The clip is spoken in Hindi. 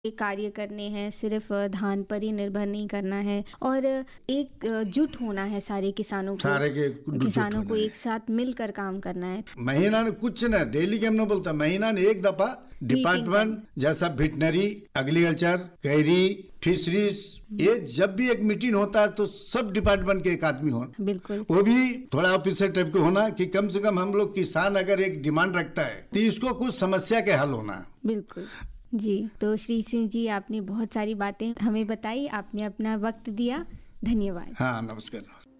कार्य करने हैं, सिर्फ धान पर ही निर्भर नहीं करना है और एकजुट होना है सारे सारे के जुट किसानों को होना है। एक साथ मिलकर काम करना है। महीना ने कुछ न डेली के हम न बोलता, महीना ने एक दफा डिपार्टमेंट जैसा वेटनरी, एग्रीकल्चर, कैरी, फिशरीज, ये जब भी एक मीटिंग होता है तो सब डिपार्टमेंट के एक आदमी हो, बिल्कुल, वो भी थोड़ा ऑफिसर टाइप के होना कि कम से कम हम लोग किसान अगर एक डिमांड रखता है तो इसको कुछ समस्या के हल होना। बिल्कुल जी। तो श्री सिंह जी, आपने बहुत सारी बातें हमें बताई, आपने अपना वक्त दिया, धन्यवाद। हाँ, नमस्कार।